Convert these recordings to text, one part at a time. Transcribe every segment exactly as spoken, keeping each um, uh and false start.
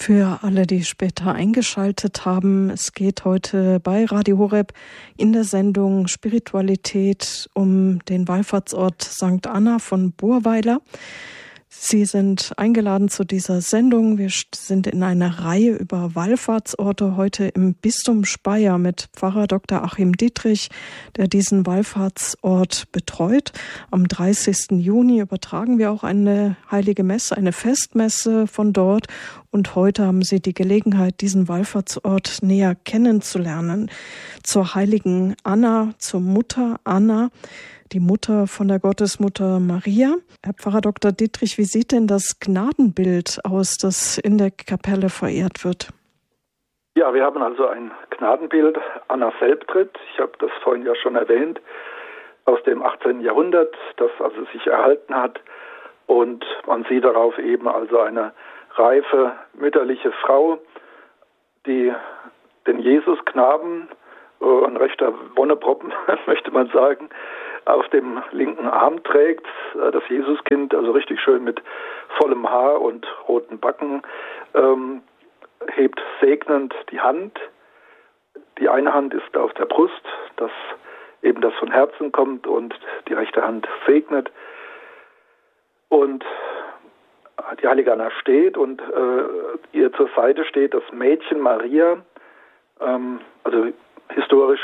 Für alle, die später eingeschaltet haben, es geht heute bei Radio Horeb in der Sendung Spiritualität um den Wallfahrtsort Sankt Anna von Burweiler. Sie sind eingeladen zu dieser Sendung. Wir sind in einer Reihe über Wallfahrtsorte heute im Bistum Speyer mit Pfarrer Doktor Achim Dietrich, der diesen Wallfahrtsort betreut. Am dreißigsten Juni übertragen wir auch eine heilige Messe, eine Festmesse von dort. Und heute haben Sie die Gelegenheit, diesen Wallfahrtsort näher kennenzulernen. Zur heiligen Anna, zur Mutter Anna, die Mutter von der Gottesmutter Maria. Herr Pfarrer Doktor Dietrich, wie sieht denn das Gnadenbild aus, das in der Kapelle verehrt wird? Ja, wir haben also ein Gnadenbild, Anna Selbtritt. Ich habe das vorhin ja schon erwähnt, aus dem achtzehnten Jahrhundert, das also sich erhalten hat. Und man sieht darauf eben also eine reife, mütterliche Frau, die den Jesusknaben, ein rechter Wonneproppen, möchte man sagen, auf dem linken Arm trägt, das Jesuskind, also richtig schön mit vollem Haar und roten Backen, ähm, hebt segnend die Hand. Die eine Hand ist auf der Brust, dass eben das von Herzen kommt, und die rechte Hand segnet. Und die heilige Anna steht, und äh, ihr zur Seite steht das Mädchen Maria, ähm, also historisch,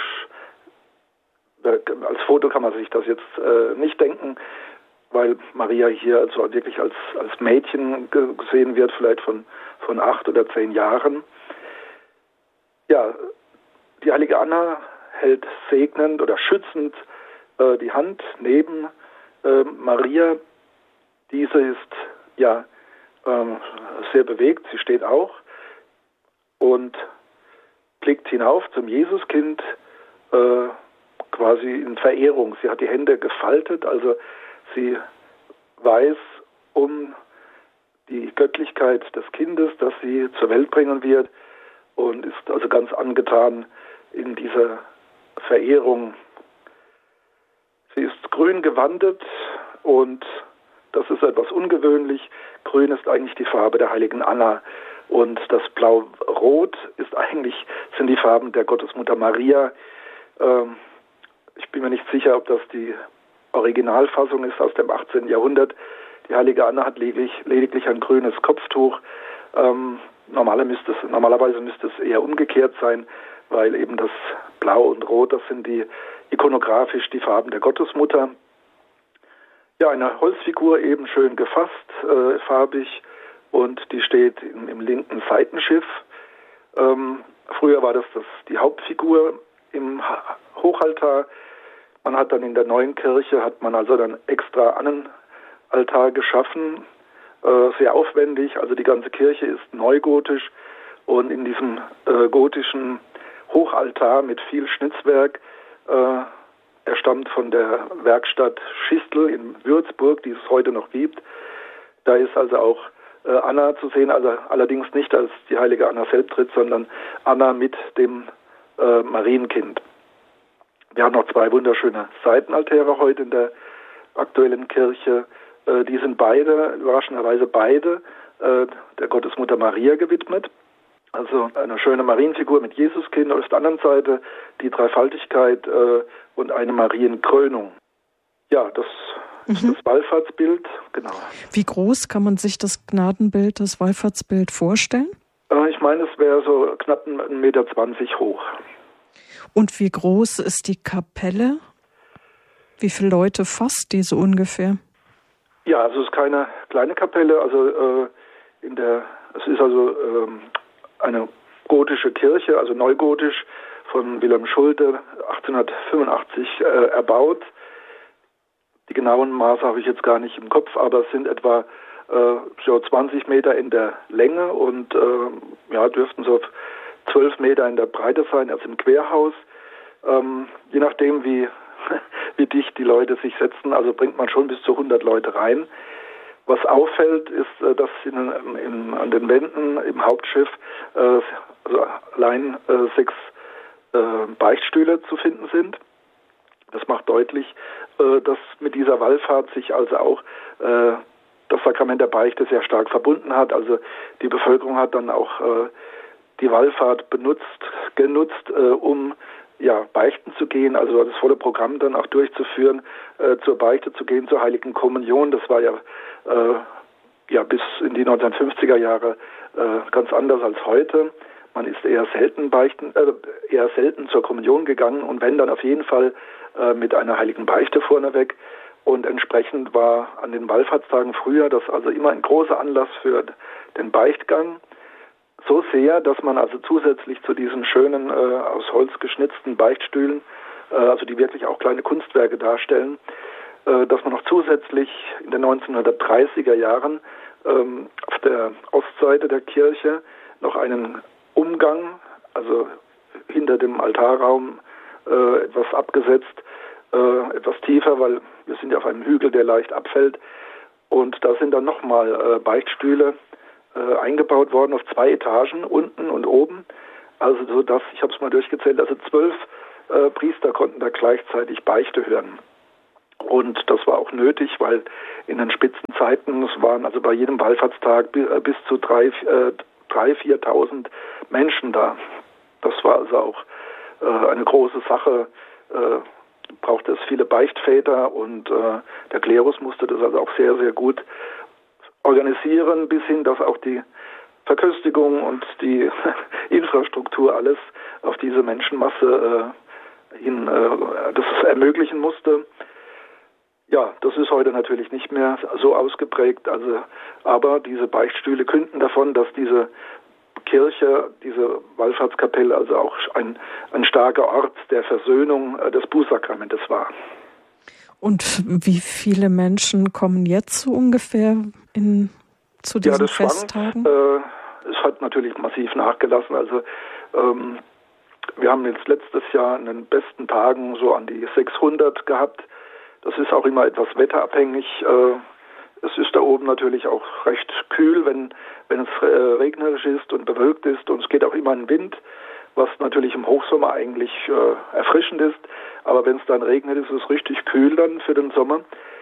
als Foto kann man sich das jetzt äh, nicht denken, weil Maria hier also wirklich als, als Mädchen gesehen wird, vielleicht von, von acht oder zehn Jahren. Ja, die heilige Anna hält segnend oder schützend äh, die Hand neben äh, Maria. Diese ist ja äh, sehr bewegt, sie steht auch und blickt hinauf zum Jesuskind, äh, quasi in Verehrung. Sie hat die Hände gefaltet, also sie weiß um die Göttlichkeit des Kindes, das sie zur Welt bringen wird, und ist also ganz angetan in dieser Verehrung. Sie ist grün gewandet, und das ist etwas ungewöhnlich. Grün ist eigentlich die Farbe der heiligen Anna, und das Blau-Rot ist eigentlich, sind die Farben der Gottesmutter Maria. Ähm, Ich bin mir nicht sicher, ob das die Originalfassung ist aus dem achtzehnten Jahrhundert. Die heilige Anna hat lediglich, lediglich ein grünes Kopftuch. Ähm, normaler müsste es, normalerweise müsste es eher umgekehrt sein, weil eben das Blau und Rot, das sind die ikonografisch die Farben der Gottesmutter. Ja, eine Holzfigur, eben schön gefasst, äh, farbig, und die steht im, im linken Seitenschiff. Ähm, früher war das, das die Hauptfigur im Hochaltar. Man hat dann in der neuen Kirche, hat man also dann extra Annenaltar geschaffen, äh, sehr aufwendig, also die ganze Kirche ist neugotisch, und in diesem äh, gotischen Hochaltar mit viel Schnitzwerk, äh, er stammt von der Werkstatt Schistel in Würzburg, die es heute noch gibt. Da ist also auch äh, Anna zu sehen, also allerdings nicht als die heilige Anna Selbtritt, sondern Anna mit dem äh, Marienkind. Wir haben noch zwei wunderschöne Seitenaltäre heute in der aktuellen Kirche. Äh, die sind beide, überraschenderweise beide, äh, der Gottesmutter Maria gewidmet. Also eine schöne Marienfigur mit Jesuskind, und auf der anderen Seite die Dreifaltigkeit äh, und eine Marienkrönung. Ja, das mhm. ist das Wallfahrtsbild, genau. Wie groß kann man sich das Gnadenbild, das Wallfahrtsbild vorstellen? Äh, ich meine, es wäre so knapp ein Meter zwanzig hoch. Und wie groß ist die Kapelle? Wie viele Leute fasst die so ungefähr? Ja, also es ist keine kleine Kapelle. Also äh, in der, es ist also ähm, eine gotische Kirche, also neugotisch, von Wilhelm Schulte, achtzehnhundertfünfundachtzig äh, erbaut. Die genauen Maße habe ich jetzt gar nicht im Kopf, aber es sind etwa äh, so zwanzig Meter in der Länge und äh, ja, dürften so zwölf Meter in der Breite sein, also im Querhaus. Ähm, je nachdem, wie, wie dicht die Leute sich setzen, also bringt man schon bis zu hundert Leute rein. Was auffällt, ist, dass in, in, an den Wänden im Hauptschiff äh, also allein äh, sechs äh, Beichtstühle zu finden sind. Das macht deutlich, äh, dass mit dieser Wallfahrt sich also auch äh, das Sakrament der Beichte sehr stark verbunden hat. Also die Bevölkerung hat dann auch äh, die Wallfahrt benutzt, genutzt, äh, um ja, beichten zu gehen, also das volle Programm dann auch durchzuführen, äh, zur Beichte zu gehen, zur Heiligen Kommunion. Das war ja, äh, ja bis in die neunzehnhundertfünfziger Jahre äh, ganz anders als heute. Man ist eher selten beichten, äh, eher selten zur Kommunion gegangen und wenn, dann auf jeden Fall äh, mit einer Heiligen Beichte vorneweg. Und entsprechend war an den Wallfahrtstagen früher das also immer ein großer Anlass für den Beichtgang. So sehr, dass man also zusätzlich zu diesen schönen, äh, aus Holz geschnitzten Beichtstühlen, äh, also die wirklich auch kleine Kunstwerke darstellen, äh, dass man noch zusätzlich in den neunzehnhundertdreißiger Jahren ähm, auf der Ostseite der Kirche noch einen Umgang, also hinter dem Altarraum äh, etwas abgesetzt, äh, etwas tiefer, weil wir sind ja auf einem Hügel, der leicht abfällt. Und da sind dann nochmal äh, Beichtstühle äh, eingebaut worden auf zwei Etagen, unten und oben. Also so dass, ich habe es mal durchgezählt, also zwölf äh, Priester konnten da gleichzeitig Beichte hören. Und das war auch nötig, weil in den Spitzenzeiten, es waren also bei jedem Wallfahrtstag bis zu drei, äh, drei, viertausend Menschen da. Das war also auch äh, eine große Sache. Äh, brauchte es viele Beichtväter und äh, der Klerus musste das also auch sehr, sehr gut organisieren, bis hin, dass auch die Verköstigung und die Infrastruktur alles auf diese Menschenmasse äh, hin äh, das ermöglichen musste. Ja, das ist heute natürlich nicht mehr so ausgeprägt, also aber diese Beichtstühle künden davon, dass diese Kirche, diese Wallfahrtskapelle also auch ein, ein starker Ort der Versöhnung äh, des Bußsakramentes war. Und wie viele Menschen kommen jetzt so ungefähr in, zu diesen ja, das Festtagen? Schwankt, äh, es hat natürlich massiv nachgelassen. Also ähm, wir haben jetzt letztes Jahr in den besten Tagen so an die sechshundert gehabt. Das ist auch immer etwas wetterabhängig. Äh, Es ist da oben natürlich auch recht kühl, wenn, wenn es äh, regnerisch ist und bewölkt ist. Und es geht auch immer ein Wind, was natürlich im Hochsommer eigentlich äh, erfrischend ist. Aber wenn es dann regnet, ist es richtig kühl dann für den Sommer.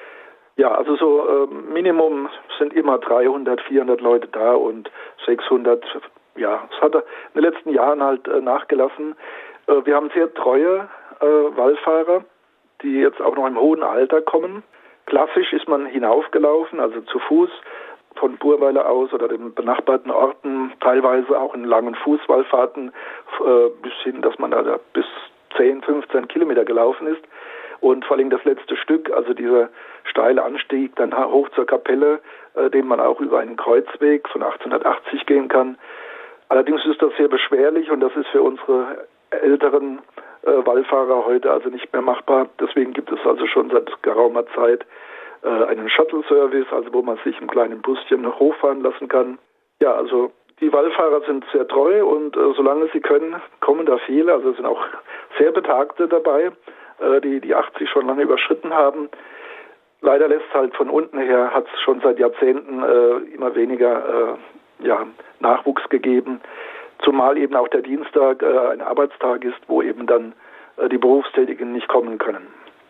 Ja, also so äh, Minimum sind immer dreihundert, vierhundert Leute da und sechshundert. Ja, es hat in den letzten Jahren halt äh, nachgelassen. Äh, wir haben sehr treue äh, Wallfahrer, die jetzt auch noch im hohen Alter kommen. Klassisch ist man hinaufgelaufen, also zu Fuß von Burweiler aus oder den benachbarten Orten, teilweise auch in langen Fußwallfahrten äh, bis hin, dass man da bis zehn, fünfzehn Kilometer gelaufen ist. Und vor allem das letzte Stück, also dieser steile Anstieg dann hoch zur Kapelle, äh, den man auch über einen Kreuzweg von achtzehnhundertachtzig gehen kann. Allerdings ist das sehr beschwerlich und das ist für unsere älteren Äh, Wallfahrer heute also nicht mehr machbar. Deswegen gibt es also schon seit geraumer Zeit äh, einen Shuttle-Service, also wo man sich im kleinen Buschen noch hochfahren lassen kann. Ja, also die Wallfahrer sind sehr treu und äh, solange sie können, kommen da viele. Also es sind auch sehr Betagte dabei, äh, die die achtzig schon lange überschritten haben. Leider lässt halt von unten her, hat es schon seit Jahrzehnten äh, immer weniger äh, ja, Nachwuchs gegeben. Zumal eben auch der Dienstag äh, ein Arbeitstag ist, wo eben dann äh, die Berufstätigen nicht kommen können.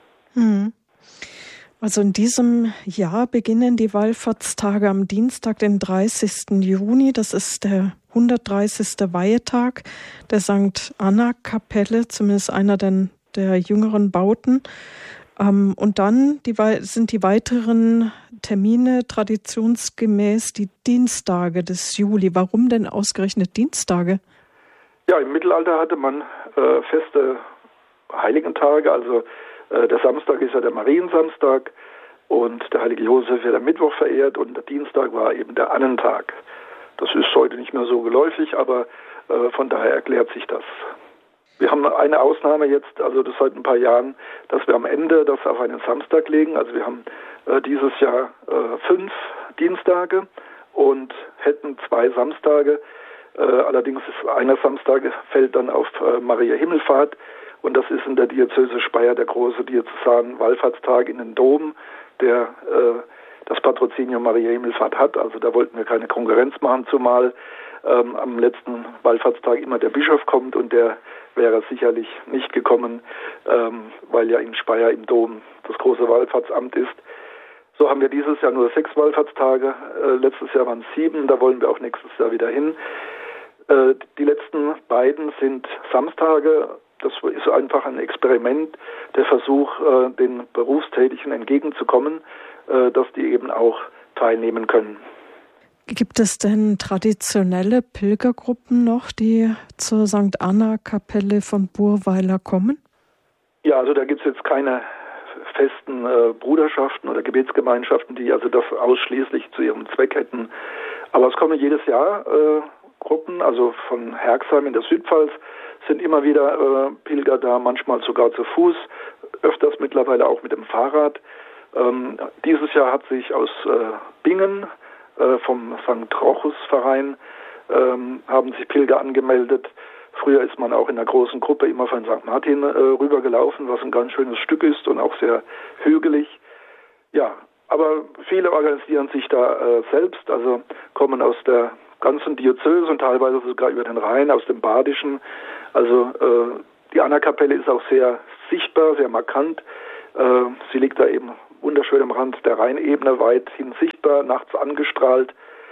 Hm. Also in diesem Jahr beginnen die Wallfahrtstage am Dienstag, den dreißigsten Juni. Das ist der hundertdreißigste Weihetag der Sankt Anna-Kapelle, zumindest einer der, der jüngeren Bauten. Ähm, und dann die, sind die weiteren Termine traditionsgemäß die Dienstage des Juli. Warum denn ausgerechnet Dienstage? Ja, im Mittelalter hatte man äh, feste Heiligentage. Also äh, der Samstag ist ja der Mariensamstag und der heilige Josef wird am Mittwoch verehrt und der Dienstag war eben der Annentag. Das ist heute nicht mehr so geläufig, aber äh, von daher erklärt sich das. Wir haben eine Ausnahme jetzt, also das seit ein paar Jahren, dass wir am Ende das auf einen Samstag legen. Also wir haben äh, dieses Jahr äh, fünf Dienstage und hätten zwei Samstage. Äh, allerdings ist einer Samstag fällt dann auf äh, Maria Himmelfahrt und das ist in der Diözese Speyer der große Diözesan-Wallfahrtstag in den Dom, der äh, das Patrozinium Maria Himmelfahrt hat. Also da wollten wir keine Konkurrenz machen, zumal ähm, am letzten Wallfahrtstag immer der Bischof kommt und der wäre sicherlich nicht gekommen, ähm, weil ja in Speyer im Dom das große Wallfahrtsamt ist. So haben wir dieses Jahr nur sechs Wallfahrtstage, äh, letztes Jahr waren es sieben, da wollen wir auch nächstes Jahr wieder hin. Äh, die letzten beiden sind Samstage, das ist einfach ein Experiment, der Versuch, äh, den Berufstätigen entgegenzukommen, äh, dass die eben auch teilnehmen können. Gibt es denn traditionelle Pilgergruppen noch, die zur Sankt Anna-Kapelle von Burweiler kommen? Ja, also da gibt es jetzt keine festen äh, Bruderschaften oder Gebetsgemeinschaften, die also das ausschließlich zu ihrem Zweck hätten. Aber es kommen jedes Jahr äh, Gruppen, also von Herxheim in der Südpfalz sind immer wieder äh, Pilger da, manchmal sogar zu Fuß, öfters mittlerweile auch mit dem Fahrrad. Ähm, dieses Jahr hat sich aus äh, Bingen äh, vom Sankt Rochus Verein ähm, haben sich Pilger angemeldet. Früher ist man auch in einer großen Gruppe immer von Sankt Martin äh, rübergelaufen, was ein ganz schönes Stück ist und auch sehr hügelig. Ja, aber viele organisieren sich da äh, selbst, also kommen aus der ganzen Diözese und teilweise sogar über den Rhein, aus dem Badischen. Also äh, die Anna-Kapelle ist auch sehr sichtbar, sehr markant. Äh, sie liegt da eben wunderschön am Rand der Rheinebene, weithin sichtbar, nachts angestrahlt.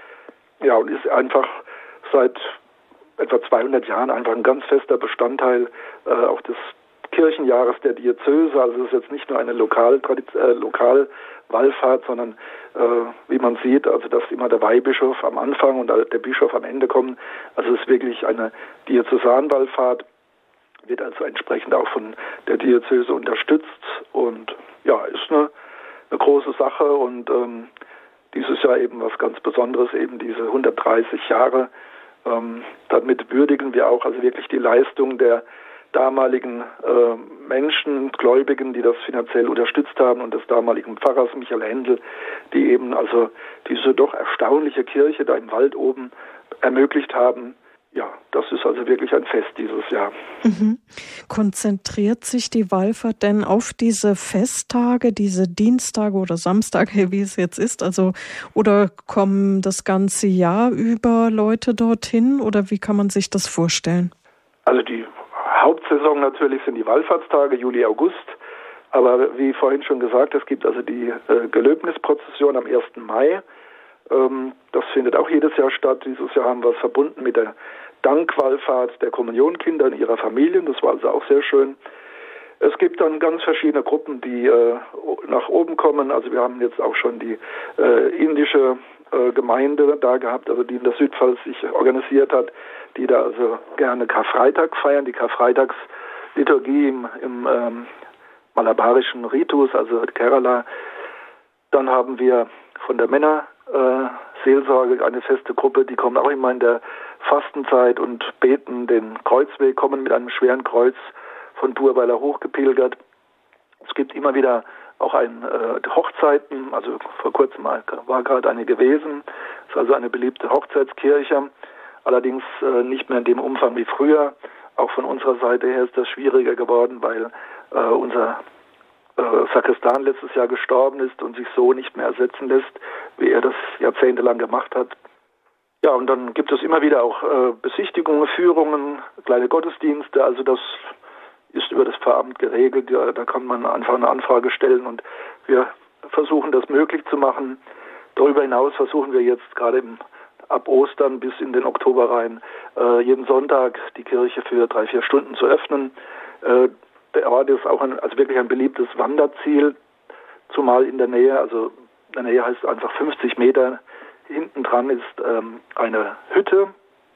Ja, und ist einfach seit etwa zweihundert Jahren einfach ein ganz fester Bestandteil äh, auch des Kirchenjahres der Diözese. Also es ist jetzt nicht nur eine Lokal, äh, Lokalwallfahrt, sondern äh, wie man sieht, also dass immer der Weihbischof am Anfang und der Bischof am Ende kommen. Also es ist wirklich eine Diözesanwallfahrt, wird also entsprechend auch von der Diözese unterstützt und ja, ist eine, eine große Sache und ähm, dieses Jahr eben was ganz Besonderes, eben diese hundertdreißig Jahre. Ähm, damit würdigen wir auch also wirklich die Leistung der damaligen äh, Menschen, Gläubigen, die das finanziell unterstützt haben und des damaligen Pfarrers Michael Händel, die eben also diese doch erstaunliche Kirche da im Wald oben ermöglicht haben. Ja, das ist also wirklich ein Fest dieses Jahr. Mhm. Konzentriert sich die Wallfahrt denn auf diese Festtage, diese Dienstage oder Samstage, wie es jetzt ist? Also, oder kommen das ganze Jahr über Leute dorthin oder wie kann man sich das vorstellen? Also die Hauptsaison natürlich sind die Wallfahrtstage, Juli, August. Aber wie vorhin schon gesagt, es gibt also die äh, Gelöbnisprozession am ersten Mai. Ähm, das findet auch jedes Jahr statt. Dieses Jahr haben wir es verbunden mit der Dankwallfahrt der Kommunionkinder und ihrer Familien. Das war also auch sehr schön. Es gibt dann ganz verschiedene Gruppen, die äh, nach oben kommen. Also wir haben jetzt auch schon die äh, indische äh, Gemeinde da gehabt, also die in der Südpfalz sich organisiert hat, die da also gerne Karfreitag feiern, die Karfreitagsliturgie im, im ähm, malabarischen Ritus, also Kerala. Dann haben wir von der Männerseelsorge äh, eine feste Gruppe, die kommen auch immer in der Fastenzeit und beten den Kreuzweg, kommen mit einem schweren Kreuz von Burweiler hochgepilgert. Es gibt immer wieder auch ein äh, Hochzeiten, also vor kurzem war gerade eine gewesen, es ist also eine beliebte Hochzeitskirche, allerdings äh, nicht mehr in dem Umfang wie früher. Auch von unserer Seite her ist das schwieriger geworden, weil äh, unser äh, Sakristan letztes Jahr gestorben ist und sich so nicht mehr ersetzen lässt, wie er das jahrzehntelang gemacht hat. Ja, und dann gibt es immer wieder auch äh, Besichtigungen, Führungen, kleine Gottesdienste, also das ist über das Pfarramt geregelt, ja, da kann man einfach eine Anfrage stellen und wir versuchen das möglich zu machen. Darüber hinaus versuchen wir jetzt gerade im, ab Ostern bis in den Oktober rein äh, jeden Sonntag die Kirche für drei, vier Stunden zu öffnen. Äh, der Ort ist auch ein, also wirklich ein beliebtes Wanderziel, zumal in der Nähe, also in der Nähe heißt einfach fünfzig Meter, hinten dran ist ähm, eine Hütte,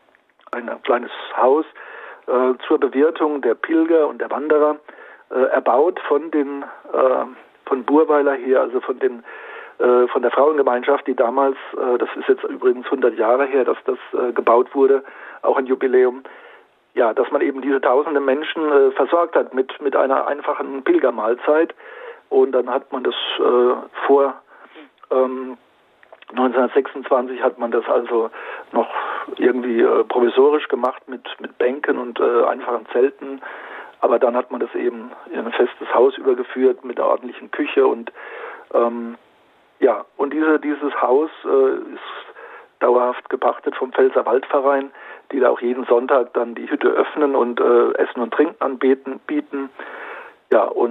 ein kleines Haus, Äh, zur Bewirtung der Pilger und der Wanderer, äh, erbaut von den äh, von Burweiler hier, also von den äh, von der Frauengemeinschaft, die damals, äh, das ist jetzt übrigens hundert Jahre her, dass das äh, gebaut wurde, auch ein Jubiläum, ja, dass man eben diese tausende Menschen äh, versorgt hat mit mit einer einfachen Pilgermahlzeit und dann hat man das äh, vor ähm, neunzehnhundertsechsundzwanzig hat man das also noch irgendwie äh, provisorisch gemacht mit mit Bänken und äh, einfachen Zelten, aber dann hat man das eben in ein festes Haus übergeführt mit einer ordentlichen Küche und ähm, ja, und diese dieses Haus äh, ist dauerhaft gepachtet vom Pfälzer Waldverein, die da auch jeden Sonntag dann die Hütte öffnen und äh, Essen und Trinken anbieten bieten. Ja, und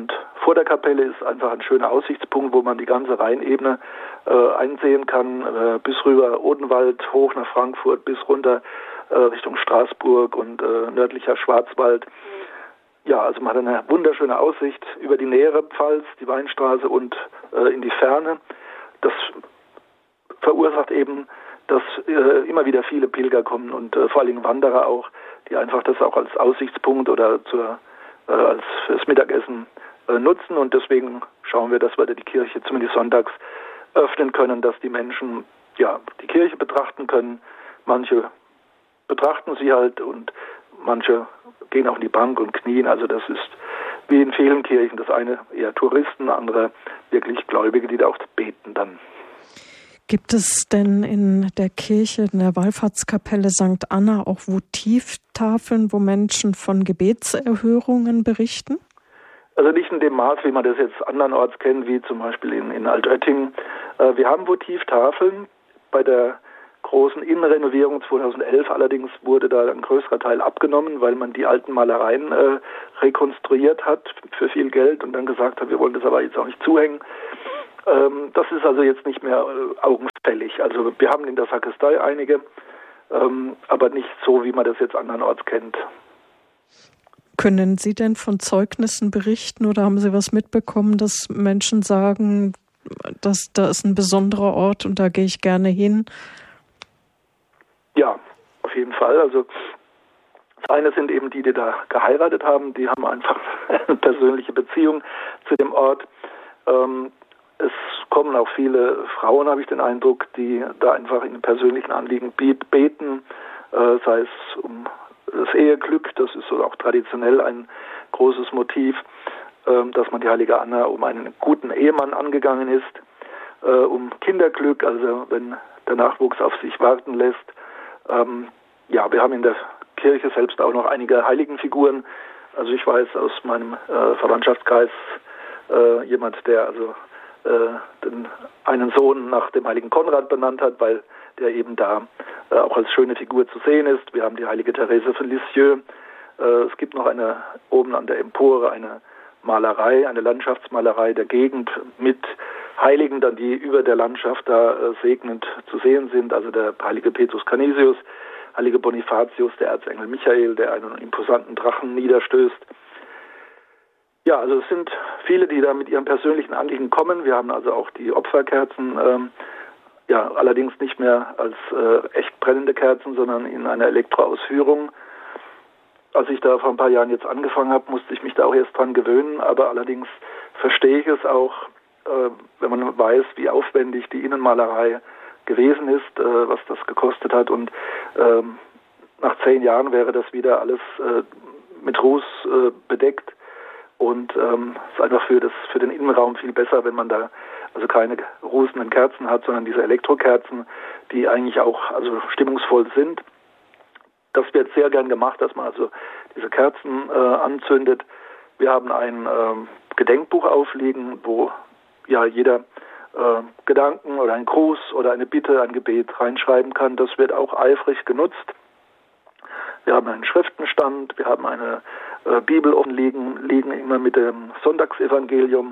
vor der Kapelle ist einfach ein schöner Aussichtspunkt, wo man die ganze Rheinebene äh, einsehen kann, äh, bis rüber Odenwald, hoch nach Frankfurt, bis runter äh, Richtung Straßburg und äh, nördlicher Schwarzwald. Ja, also man hat eine wunderschöne Aussicht über die nähere Pfalz, die Weinstraße und äh, in die Ferne. Das verursacht eben, dass äh, immer wieder viele Pilger kommen und äh, vor allen Dingen Wanderer auch, die einfach das auch als Aussichtspunkt oder zur, äh, als fürs Mittagessen äh, nutzen. Und deswegen schauen wir, dass wir die Kirche zumindest sonntags öffnen können, dass die Menschen ja die Kirche betrachten können. Manche betrachten sie halt und manche gehen auch in die Bank und knien. Also das ist wie in vielen Kirchen. Das eine eher Touristen, andere wirklich Gläubige, die da auch beten dann. Gibt es denn in der Kirche, in der Wallfahrtskapelle Sankt Anna auch Votivtafeln, wo Menschen von Gebetserhörungen berichten? Also nicht in dem Maß, wie man das jetzt andernorts kennt, wie zum Beispiel in, in Altötting. Äh, wir haben Votivtafeln. Bei der großen Innenrenovierung zweitausendelf allerdings wurde da ein größerer Teil abgenommen, weil man die alten Malereien äh, rekonstruiert hat für viel Geld und dann gesagt hat, wir wollen das aber jetzt auch nicht zuhängen. Ähm, das ist also jetzt nicht mehr äh, augenfällig. Also wir haben in der Sakristei einige, ähm, aber nicht so, wie man das jetzt andernorts kennt. Können Sie denn von Zeugnissen berichten oder haben Sie was mitbekommen, dass Menschen sagen, dass da ist ein besonderer Ort und da gehe ich gerne hin? Ja, auf jeden Fall. Also das eine sind eben die, die da geheiratet haben, die haben einfach eine persönliche Beziehung zu dem Ort. Ähm, es kommen auch viele Frauen, habe ich den Eindruck, die da einfach in einem persönlichen Anliegen beten, äh, sei es um das Eheglück, das ist so auch traditionell ein großes Motiv, äh, dass man die heilige Anna um einen guten Ehemann angegangen ist, äh, um Kinderglück, also wenn der Nachwuchs auf sich warten lässt. Ähm, ja, wir haben in der Kirche selbst auch noch einige Heiligenfiguren. Also ich weiß aus meinem äh, Verwandtschaftskreis äh, jemand, der also äh, den, einen Sohn nach dem heiligen Konrad benannt hat, weil der eben da äh, auch als schöne Figur zu sehen ist. Wir haben die heilige Therese von Lisieux. Äh, es gibt noch eine oben an der Empore eine Malerei, eine Landschaftsmalerei der Gegend mit Heiligen, dann die über der Landschaft da äh, segnend zu sehen sind. Also der heilige Petrus Canisius, heilige Bonifatius, der Erzengel Michael, der einen imposanten Drachen niederstößt. Ja, also es sind viele, die da mit ihrem persönlichen Anliegen kommen. Wir haben also auch die Opferkerzen, ähm, ja, allerdings nicht mehr als äh, echt brennende Kerzen, sondern in einer Elektroausführung. Als ich da vor ein paar Jahren jetzt angefangen habe, musste ich mich da auch erst dran gewöhnen, aber allerdings verstehe ich es auch, äh, wenn man weiß, wie aufwendig die Innenmalerei gewesen ist, äh, was das gekostet hat und äh, nach zehn Jahren wäre das wieder alles äh, mit Ruß äh, bedeckt und ähm, es ist einfach für das für den Innenraum viel besser, wenn man da also keine rußenden Kerzen hat, sondern diese Elektrokerzen, die eigentlich auch also stimmungsvoll sind. Das wird sehr gern gemacht, dass man also diese Kerzen äh, anzündet. Wir haben ein äh, Gedenkbuch aufliegen, wo ja jeder äh, Gedanken oder ein Gruß oder eine Bitte, ein Gebet reinschreiben kann. Das wird auch eifrig genutzt. Wir haben einen Schriftenstand, wir haben eine äh, Bibel offen liegen, liegen immer mit dem Sonntagsevangelium.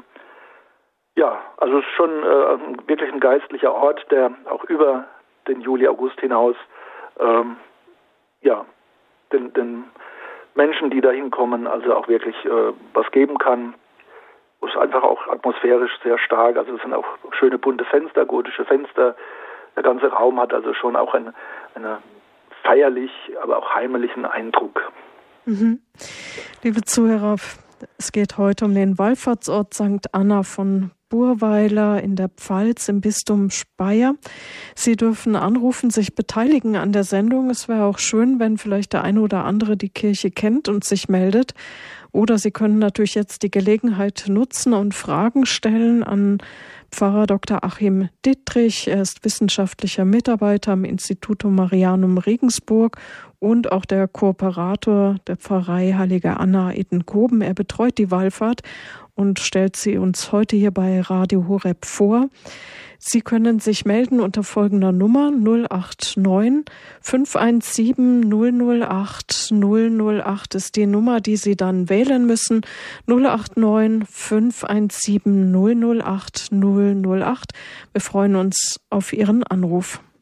Ja, also es ist schon äh, wirklich ein geistlicher Ort, der auch über den Juli, August hinaus ähm, ja, den, den Menschen, die da hinkommen, also auch wirklich äh, was geben kann. Es ist einfach auch atmosphärisch sehr stark, also es sind auch schöne bunte Fenster, gotische Fenster. Der ganze Raum hat also schon auch eine, eine feierlich, aber auch heimlichen Eindruck. Mhm. Liebe Zuhörer, es geht heute um den Wallfahrtsort Sankt Anna von Burweiler in der Pfalz im Bistum Speyer. Sie dürfen anrufen, sich beteiligen an der Sendung. Es wäre auch schön, wenn vielleicht der eine oder andere die Kirche kennt und sich meldet. Oder Sie können natürlich jetzt die Gelegenheit nutzen und Fragen stellen an Pfarrer Doktor Achim Dittrich. Er ist wissenschaftlicher Mitarbeiter am Institutum Marianum Regensburg und auch der Kooperator der Pfarrei Heilige Anna Edenkoben. Er betreut die Wallfahrt und stellt sie uns heute hier bei Radio Horeb vor. Sie können sich melden unter folgender Nummer null acht neun fünf eins sieben null null acht null null acht ist die Nummer, die Sie dann wählen müssen. null acht neun fünf eins sieben null null acht null null acht. Wir freuen uns auf Ihren Anruf.